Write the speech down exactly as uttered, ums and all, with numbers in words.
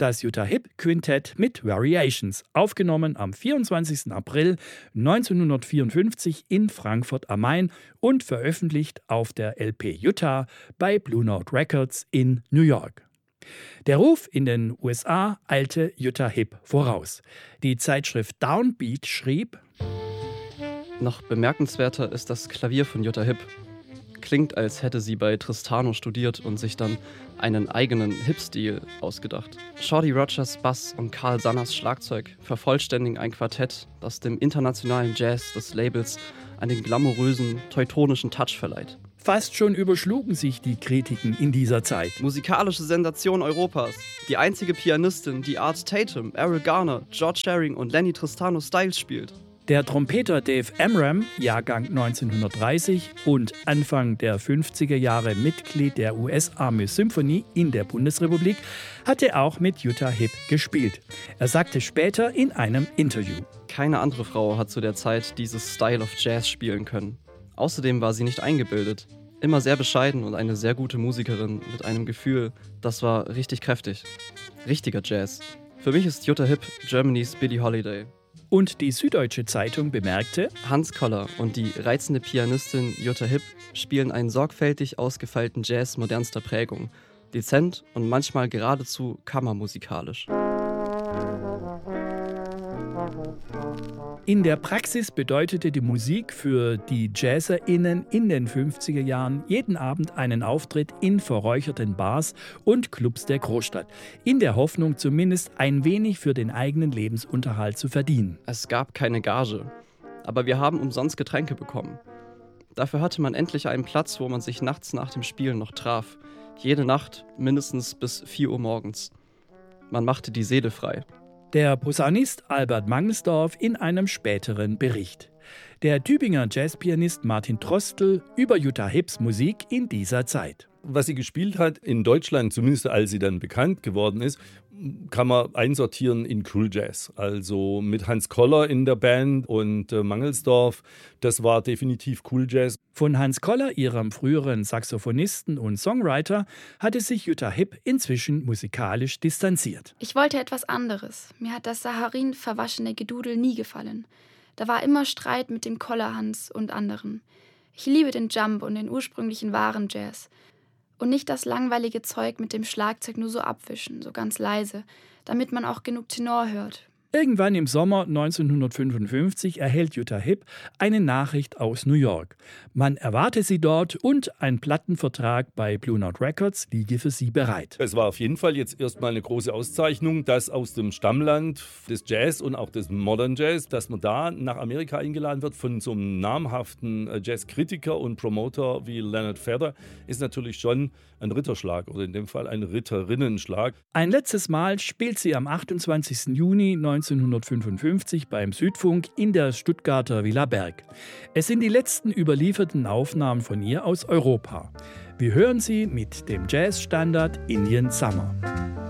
das Utah Hip Quintett mit Variations, aufgenommen am vierundzwanzigsten April neunzehnhundertvierundfünfzig in Frankfurt am Main und veröffentlicht auf der L P Utah bei Blue Note Records in New York. Der Ruf in den U S A eilte Utah Hip voraus. Die Zeitschrift Downbeat schrieb: Noch bemerkenswerter ist das Klavier von Utah Hip. Klingt, als hätte sie bei Tristano studiert und sich dann einen eigenen Hip-Stil ausgedacht. Shorty Rogers Bass und Carl Sanners Schlagzeug vervollständigen ein Quartett, das dem internationalen Jazz des Labels einen glamourösen, teutonischen Touch verleiht. Fast schon überschlugen sich die Kritiken in dieser Zeit. Musikalische Sensation Europas. Die einzige Pianistin, die Art Tatum, Errol Garner, George Shearing und Lenny Tristano Styles spielt. Der Trompeter Dave Amram, Jahrgang neunzehnhundertdreißig und Anfang der fünfziger Jahre Mitglied der U S Army Symphony in der Bundesrepublik, hatte auch mit Utah Hip gespielt. Er sagte später in einem Interview: Keine andere Frau hat zu der Zeit dieses Style of Jazz spielen können. Außerdem war sie nicht eingebildet. Immer sehr bescheiden und eine sehr gute Musikerin mit einem Gefühl, das war richtig kräftig. Richtiger Jazz. Für mich ist Utah Hip Germany's Billie Holiday. Und die Süddeutsche Zeitung bemerkte: Hans Koller und die reizende Pianistin Utah Hip spielen einen sorgfältig ausgefeilten Jazz modernster Prägung. Dezent und manchmal geradezu kammermusikalisch. In der Praxis bedeutete die Musik für die JazzerInnen in den fünfziger Jahren jeden Abend einen Auftritt in verräucherten Bars und Clubs der Großstadt, in der Hoffnung zumindest ein wenig für den eigenen Lebensunterhalt zu verdienen. Es gab keine Gage, aber wir haben umsonst Getränke bekommen. Dafür hatte man endlich einen Platz, wo man sich nachts nach dem Spielen noch traf. Jede Nacht mindestens bis vier Uhr morgens. Man machte die Seele frei. Der Posaunist Albert Mangelsdorf in einem späteren Bericht. Der Tübinger Jazzpianist Martin Trostel über Utah Hips Musik in dieser Zeit. Was sie gespielt hat in Deutschland, zumindest als sie dann bekannt geworden ist, kann man einsortieren in Cool Jazz. Also mit Hans Koller in der Band und äh, Mangelsdorf, das war definitiv Cool Jazz. Von Hans Koller, ihrem früheren Saxophonisten und Songwriter, hatte sich Utah Hip inzwischen musikalisch distanziert. Ich wollte etwas anderes. Mir hat das Saharin verwaschene Gedudel nie gefallen. Da war immer Streit mit dem Koller Hans und anderen. Ich liebe den Jump und den ursprünglichen wahren Jazz. Und nicht das langweilige Zeug mit dem Schlagzeug nur so abwischen, so ganz leise, damit man auch genug Tenor hört. Irgendwann im Sommer neunzehnhundertfünfundfünfzig erhält Utah Hip eine Nachricht aus New York. Man erwarte sie dort und ein Plattenvertrag bei Blue Note Records liege für sie bereit. Es war auf jeden Fall jetzt erstmal eine große Auszeichnung, dass aus dem Stammland des Jazz und auch des Modern Jazz, dass man da nach Amerika eingeladen wird von so einem namhaften Jazzkritiker und Promoter wie Leonard Feather, ist natürlich schon ein Ritterschlag oder in dem Fall ein Ritterinnenschlag. Ein letztes Mal spielt sie am achtundzwanzigsten Juni neunzehnhundertfünfundfünfzig beim Südfunk in der Stuttgarter Villa Berg. Es sind die letzten überlieferten Aufnahmen von ihr aus Europa. Wir hören sie mit dem Jazzstandard Indian Summer.